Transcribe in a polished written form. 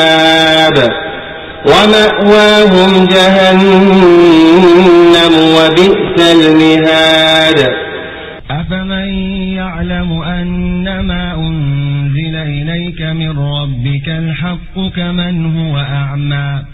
ومأواهم جهنم وبئس المهاد. أفمن يعلم أنما أنزل إليك من ربك الحق كمن هو أعمى